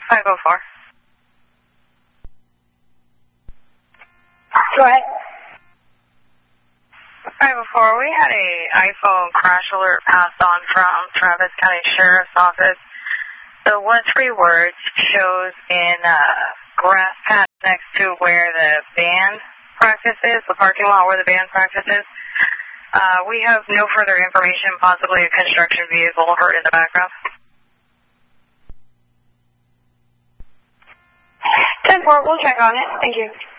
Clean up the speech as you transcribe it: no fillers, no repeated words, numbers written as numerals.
504. Go ahead. 504, we had a iPhone crash alert passed on from Travis County Sheriff's Office. The 13 words shows in grass patch next to where the band practices, the parking lot where the band practices. We have no further information, possibly a construction vehicle heard in the background. 10-4, we'll check on it. Thank you.